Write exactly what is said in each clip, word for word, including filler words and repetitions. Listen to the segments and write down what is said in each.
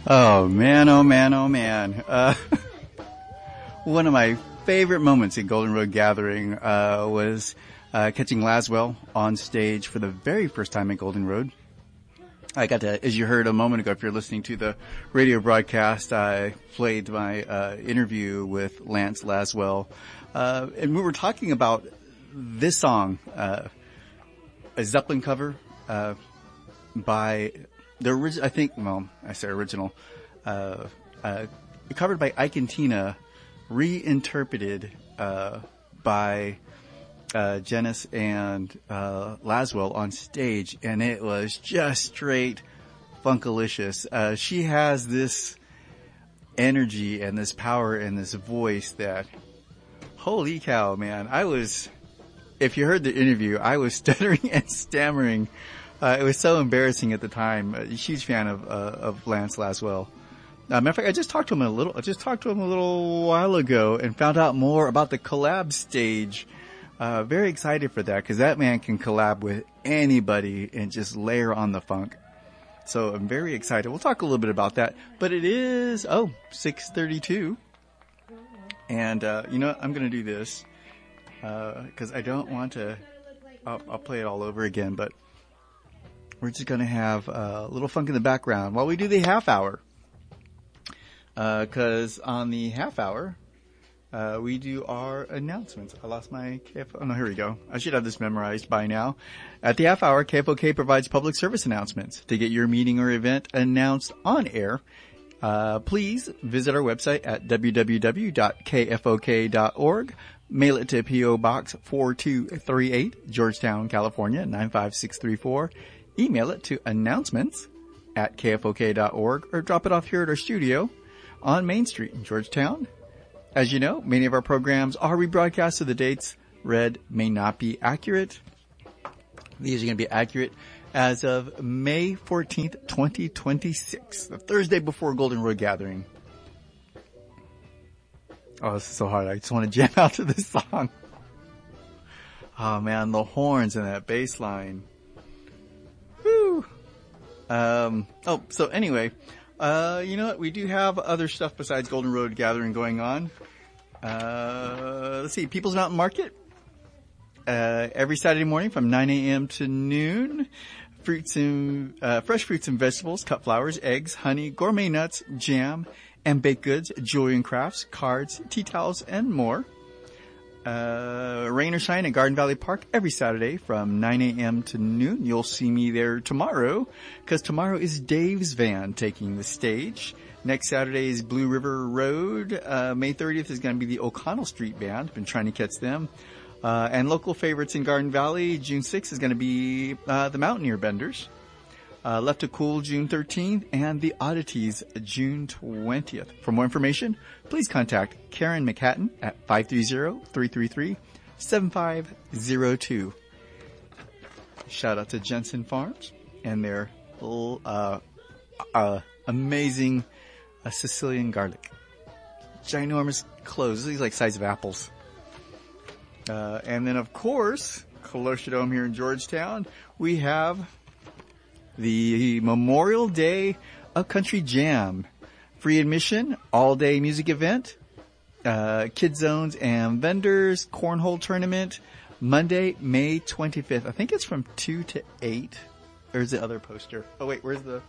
Oh man, oh man, oh man. Uh, one of my favorite moments in Golden Road Gathering uh, was uh, catching Laswell on stage for the very first time at Golden Road. I got to, as you heard a moment ago, if you're listening to the radio broadcast, I played my uh, interview with Lance Laswell, uh, and we were talking about this song, uh, a Zeppelin cover uh, by the original. I think, well, I say original, uh, uh, covered by Ike and Tina, reinterpreted uh, by Uh, Janice and uh, Laswell on stage, and it was just straight funkalicious. Uh, she has this energy and this power and this voice that, holy cow, man! I was, if you heard the interview, I was stuttering and stammering. Uh, it was so embarrassing at the time. A huge fan of uh, of Lance Laswell. Uh, matter of fact, I just talked to him a little. I just talked to him a little while ago and found out more about the collab stage. Uh, very excited for that because that man can collab with anybody and just layer on the funk. So I'm very excited. We'll talk a little bit about that. But it is, oh, six thirty-two. And, uh, you know what? I'm going to do this because uh, I don't want to, I'll, I'll play it all over again. But we're just going to have a little funk in the background while we do the half hour. Because uh, on the half hour, Uh, we do our announcements. I lost my K F O. Oh, no, here we go. I should have this memorized by now. At the half hour, K F O K provides public service announcements. To get your meeting or event announced on air, uh, please visit our website at w w w dot k f o k dot org. Mail it to P O Box four two three eight, Georgetown, California, nine five six three four. Email it to announcements at k f o k dot org or drop it off here at our studio on Main Street in Georgetown. As you know, many of our programs are rebroadcast, so the dates read may not be accurate. These are going to be accurate as of May fourteenth, twenty twenty-six, the Thursday before Golden Road Gathering. Oh, this is so hard. I just want to jam out to this song. Oh, man, the horns and that bass line. Woo! Um, oh, so anyway... Uh, you know what? We do have other stuff besides Golden Road Gathering going on. Uh, let's see. People's Mountain Market. Uh, every Saturday morning from nine a.m. to noon. Fruits and, uh, fresh fruits and vegetables, cut flowers, eggs, honey, gourmet nuts, jam, and baked goods, jewelry and crafts, cards, tea towels, and more. Uh, rain or shine at Garden Valley Park every Saturday from nine a.m. to noon. You'll see me there tomorrow because tomorrow is Dave's van taking the stage. Next Saturday is Blue River Road. Uh, May thirtieth is going to be the O'Connell Street Band. Been trying to catch them. Uh, and local favorites in Garden Valley, June sixth is going to be, uh, the Mountaineer Benders. Uh, Left to Cool, June thirteenth, and the Oddities, June twentieth. For more information, please contact Karen McHatton at five three zero, three three three, seven five zero two. Shout out to Jensen Farms and their uh, uh, amazing uh, Sicilian garlic. Ginormous cloves. These are like size of apples. Uh, and then, of course, Colossia Dome here in Georgetown, we have the Memorial Day Upcountry Jam. Free admission, all-day music event, uh, kid zones and vendors, cornhole tournament, Monday, May twenty-fifth. I think it's from two to eight. There's the other poster. Oh, wait, where's the...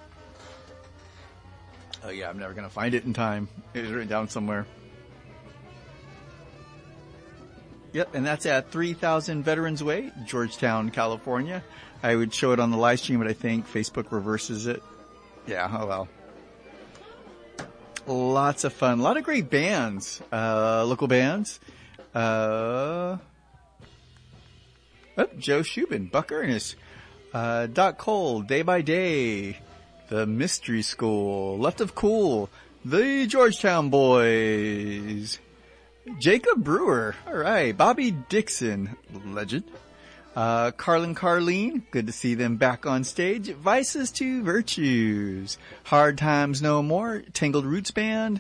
Oh, yeah, I'm never going to find it in time. It was written down somewhere. Yep, and that's at three thousand Veterans Way, Georgetown, California. I would show it on the live stream, but I think Facebook reverses it. Yeah, oh well. Lots of fun. A lot of great bands. Uh, local bands. Uh, oh, Joe Shubin, Buck Ernest, uh, Doc Cole, Day by Day, The Mystery School, Left of Cool, The Georgetown Boys, Jacob Brewer, alright, Bobby Dixon, legend, uh, Carlin Carlene, good to see them back on stage, Vices to Virtues, Hard Times No More, Tangled Roots Band,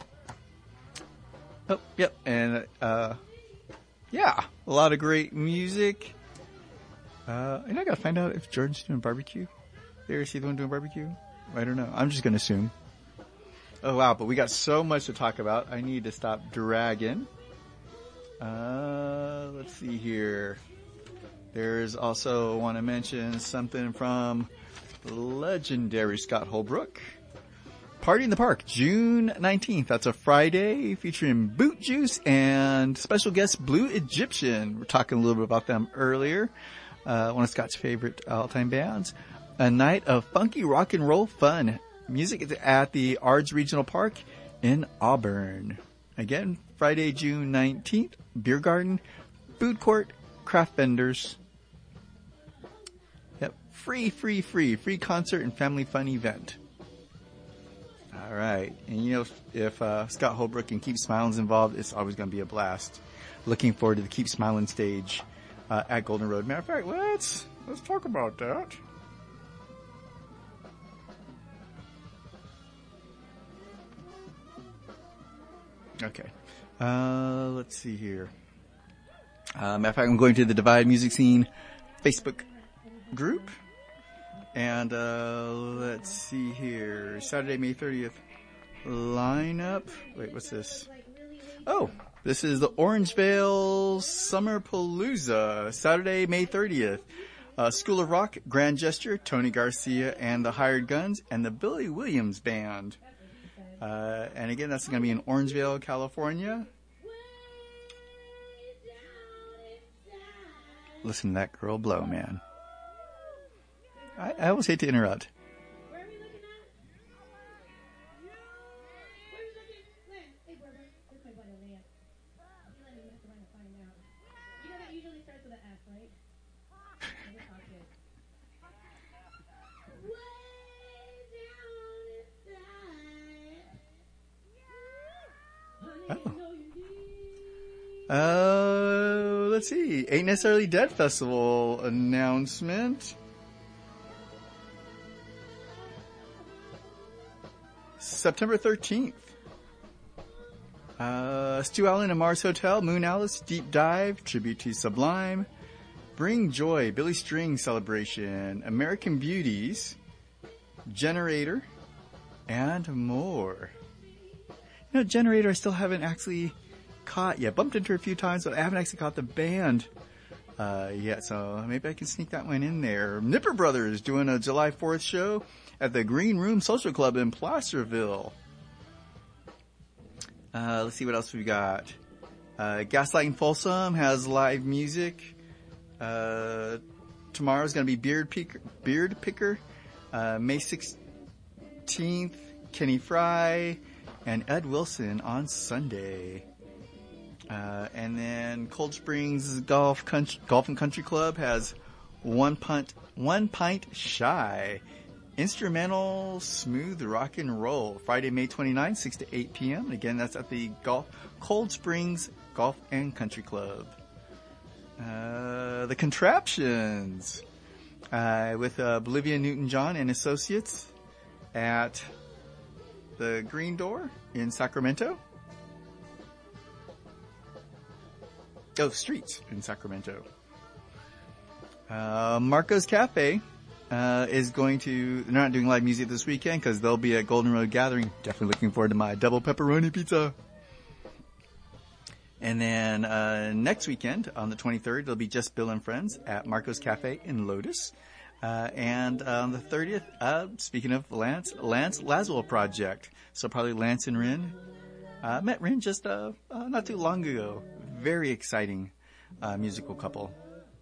oh, yep, and, uh, yeah, a lot of great music, uh, and I gotta find out if Jordan's doing barbecue, there, is he the one doing barbecue? I don't know. I'm just going to assume. Oh, wow. But we got so much to talk about. I need to stop dragging. Uh, let's see here. There's also, want to mention something from legendary Scott Holbrook. Party in the Park, June nineteenth. That's a Friday featuring Boot Juice and special guest Blue Egyptian. We're talking a little bit about them earlier. Uh, one of Scott's favorite all-time bands. A night of funky rock and roll fun. Music is at the Ards Regional Park in Auburn. Again, Friday, June nineteenth. Beer garden, food court, craft vendors. Yep. Free, free, free. Free concert and family fun event. All right. And you know, if, if uh, Scott Holbrook and Keep Smilin's involved, it's always going to be a blast. Looking forward to the Keep Smilin' stage uh, at Golden Road. Matter of fact, let's, let's talk about that. Okay. Uh, let's see here. Uh, matter of fact, I'm going to the Divide Music Scene Facebook group. And, uh, let's see here. Saturday, May thirtieth lineup. Wait, what's this? Oh, this is the Orangevale Summer Palooza. Saturday, May thirtieth. Uh, School of Rock, Grand Gesture, Tony Garcia and the Hired Guns, and the Billy Williams Band. Uh, and again, that's going to be in Orangevale, California. Listen to that girl blow, man. I, I always hate to interrupt. Where are we looking at? Where are we looking? Lance, hey brother. That's my buddy Lance. You let me mess around and find out. You know that usually starts with an F, right? And it's all good. Way down inside. Honey, Oh. you know you need. Uh, let's see. Ain't Necessarily Dead Festival announcement. September thirteenth. Uh, Stu Allen and Mars Hotel, Moon Alice, Deep Dive, Tribute to Sublime, Bring Joy, Billy String Celebration, American Beauties, Generator, and more. You know, Generator I still haven't actually caught yet. Bumped into her a few times, but I haven't actually caught the band uh, yet, so maybe I can sneak that one in there. Nipper Brothers doing a July fourth show at the Green Room Social Club in Placerville. Uh, let's see what else we got. Uh, Gaslighting Folsom has live music. Uh, tomorrow's going to be Beard Picker, Beard Picker. Uh, May sixteenth, Kenny Fry and Ed Wilson on Sunday. Uh, and then Cold Springs Golf Country, Golf and Country Club has One Punt, One Pint Shy. Instrumental smooth rock and roll. Friday, May twenty-ninth, six to eight p.m. And again, that's at the Golf, Cold Springs Golf and Country Club. Uh, the Contraptions, uh, with, uh, Bolivia Newton-John and Associates at the Green Door in Sacramento. Oh, Streets in Sacramento. Uh, Marco's Cafe, uh, is going to, they're not doing live music this weekend because they'll be at Golden Road Gathering. Definitely looking forward to my double pepperoni pizza. And then, uh, next weekend on the twenty-third, it'll be Just Bill and Friends at Marco's Cafe in Lotus. Uh, and on the thirtieth, uh, speaking of Lance, Lance Laswell Project. So probably Lance and Rin. Uh, met Rin just, uh, uh, not too long ago. Very exciting, uh, musical couple.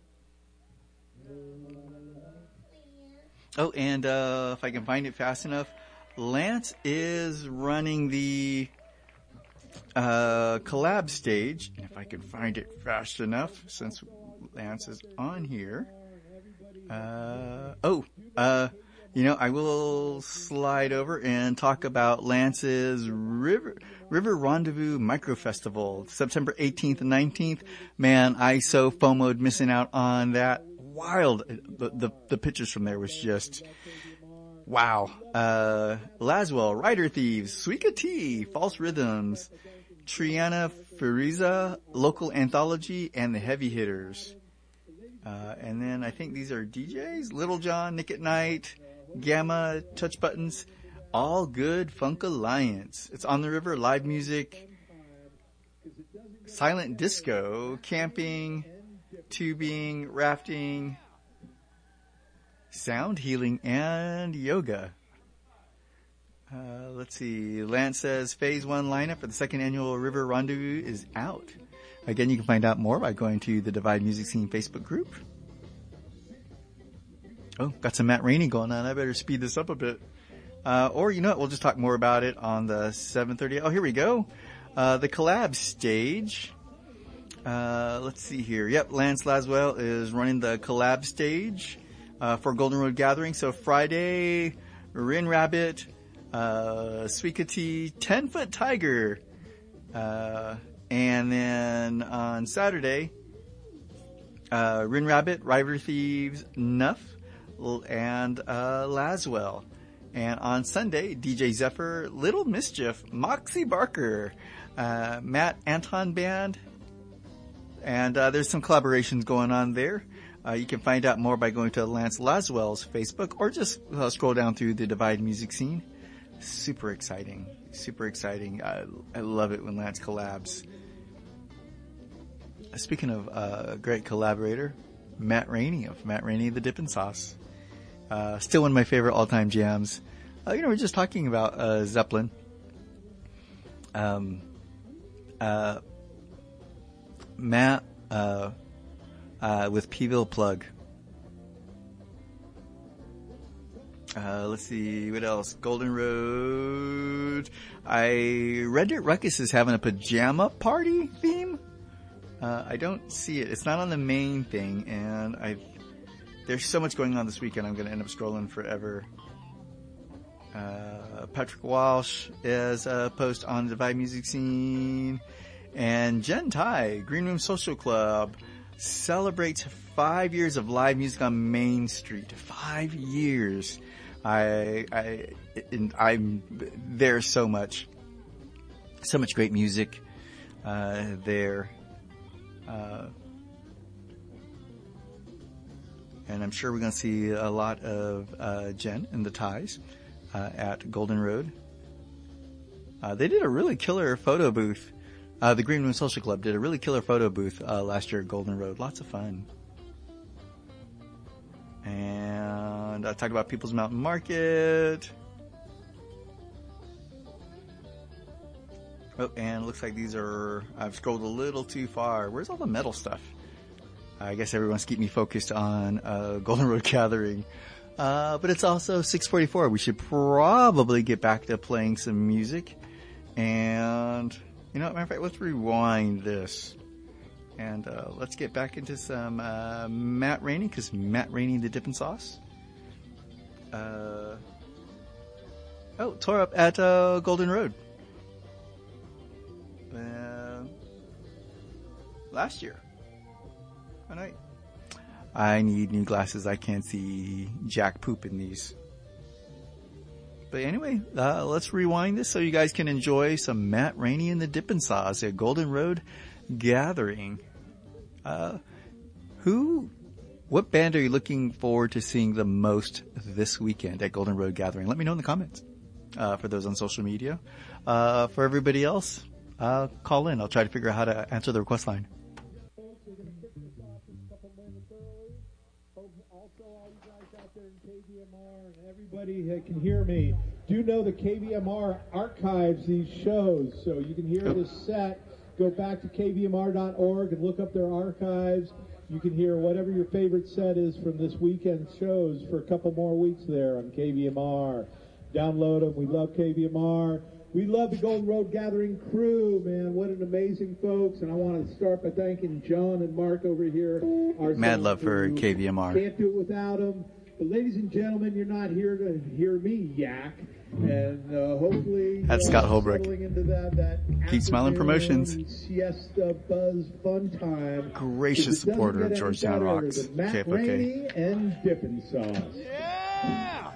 Oh, and, uh, if I can find it fast enough, Lance is running the, uh, collab stage. And if I can find it fast enough, since Lance is on here. Uh, oh, uh, you know, I will slide over and talk about Lance's River, River Rendezvous Micro Festival, September eighteenth and nineteenth. Man, I so FOMO'd missing out on that. Wild. The, the, the pictures from there was just, wow. Uh, Laswell, Rider Thieves, Suika T, False Rhythms, Triana Fariza, Local Anthology, and the Heavy Hitters. Uh, and then I think these are D Js, Little John, Nick at Night, Gamma, Touch Buttons, All Good Funk Alliance. It's On the River, live music, silent disco, camping, tubing, rafting, sound healing, and yoga. Uh, let's see. Lance says phase one lineup for the second annual River Rendezvous is out. Again, you can find out more by going to the Divide Music Scene Facebook group. Oh, got some Matt Rainey going on. I better speed this up a bit. Uh, or, you know what, we'll just talk more about it on the seven thirty. Oh, here we go. Uh, the collab stage. Uh, let's see here. Yep, Lance Laswell is running the collab stage, uh, for Golden Road Gathering. So Friday, Rin Rabbit, uh, Sweetity, ten Foot Tiger, uh, and then on Saturday, uh, Rin Rabbit, River Thieves, Nuff, and, uh, Laswell. And on Sunday, D J Zephyr, Little Mischief, Moxie Barker, uh, Matt Anton Band, and, uh, there's some collaborations going on there. Uh, you can find out more by going to Lance Laswell's Facebook or just uh, scroll down through the Divide Music Scene. Super exciting. Super exciting. I, I love it when Lance collabs. Speaking of uh, a great collaborator, Matt Rainey of Matt Rainey the Dippin' Sauce. Uh, still one of my favorite all-time jams. Uh, you know, we're just talking about uh, Zeppelin. Um, uh, Matt uh, uh, with P-ville Plug. Uh, let's see, what else? Golden Road. I Red Dirt Ruckus is having a pajama party theme. Uh, I don't see it. It's not on the main thing, and I there's so much going on this weekend. I'm going to end up scrolling forever. Uh, Patrick Walsh is a post on the Divide Music Scene, and Jen Tai, Green Room Social Club, celebrates five years of live music on Main Street. Five years. I, I, and I'm there so much, so much great music, uh, there. Uh, and I'm sure we're going to see a lot of, uh, Jen and the Ties, uh, at Golden Road. Uh, they did a really killer photo booth. Uh, the Green Room Social Club did a really killer photo booth, uh, last year at Golden Road. Lots of fun. And I talked about People's Mountain Market. Oh, and it looks like these are, I've scrolled a little too far. Where's all the metal stuff? I guess everyone's keeping me focused on, uh, Golden Road Gathering. Uh, but it's also six forty-four. We should probably get back to playing some music. And, you know, matter of fact, let's rewind this. And, uh, let's get back into some, uh, Matt Rainey, cause Matt Rainey the Dippin' Sauce. Uh, oh, tore up at, uh, Golden Road. Uh, last year. All right. I need new glasses. I can't see jack poop in these. But anyway, uh, let's rewind this so you guys can enjoy some Matt Rainey and the Dippin' Sauce at Golden Road Gathering. Uh, who, what band are you looking forward to seeing the most this weekend at Golden Road Gathering? Let me know in the comments, uh, for those on social media. Uh, for everybody else, uh, call in. I'll try to figure out how to answer the request line. Everybody that can hear me, do know the K V M R archives these shows, so you can hear this set. Go back to K V M R dot org and look up their archives. You can hear whatever your favorite set is from this weekend's shows for a couple more weeks there on K V M R. Download them. We love K V M R. We love the Golden Road Gathering crew, man. What an amazing folks. And I want to start by thanking John and Mark over here. Our Mad love for K V M R. Can't do it without them. But ladies and gentlemen, you're not here to hear me yak. And uh, hopefully that's uh, Scott Holbrook. Into that, that Keep Smiling Promotions. Siesta buzz fun time. Gracious supporter of Georgetown Rocks. Matt K F O K. Rainey and Dippin' Sauce. Yeah!